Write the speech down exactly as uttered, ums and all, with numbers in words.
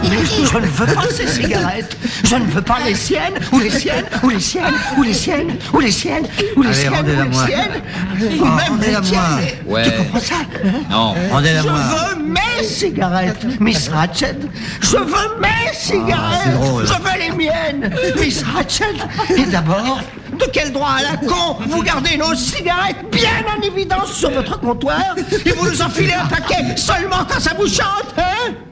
Je ne veux pas ces cigarettes. Je ne veux pas les siennes, ou les siennes, ou les siennes, ou les siennes, ou les siennes, ou les Allez, siennes, rendez-la ou les moi. siennes, Oh, ou même rendez-la les moi. tiennes. Ouais. Tu comprends ça? Non. Rendez-la Je moi. veux mes cigarettes, Miss Ratched. Je veux mes cigarettes. c'est drôle. Je veux les miennes, Miss Ratched. Et d'abord, de quel droit à la con vous gardez nos cigarettes bien en évidence sur votre comptoir et vous nous enfilez un paquet seulement quand ça vous chante, hein?